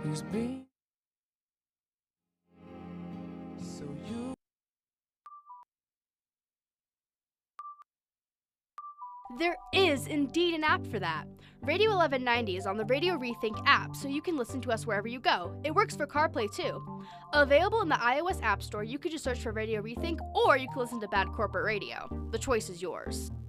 He's been so you. There is indeed an app for that. Radio 1190 is on the Radio Rethink app, so you can listen to us wherever you go. It works for CarPlay too. Available in the iOS App Store, you could just search for Radio Rethink, or you can listen to Bad Corporate Radio. The choice is yours.